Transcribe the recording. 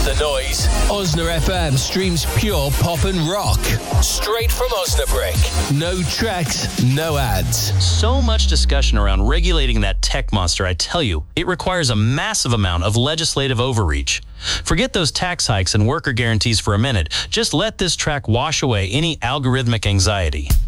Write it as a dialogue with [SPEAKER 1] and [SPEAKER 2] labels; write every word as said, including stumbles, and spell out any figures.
[SPEAKER 1] the noise. Osna F M streams pure pop and rock. Straight from Osnabrück. No tracks, no ads.
[SPEAKER 2] So much discussion around regulating that tech monster, I tell you. It requires a massive amount of legislative overreach. Forget those tax hikes and worker guarantees for a minute. Just let this track wash away any algorithmic anxiety.